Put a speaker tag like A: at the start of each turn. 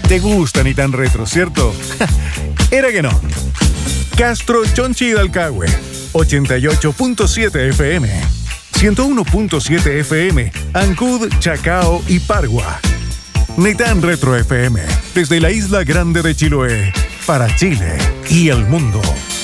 A: ¿Te gusta ni tan retro, cierto? Era que no. Castro Chonchi Hidalcahue, 88.7 FM, 101.7 FM, Ancud, Chacao y Pargua. Ni tan retro FM, desde la isla grande de Chiloé, para Chile y el mundo.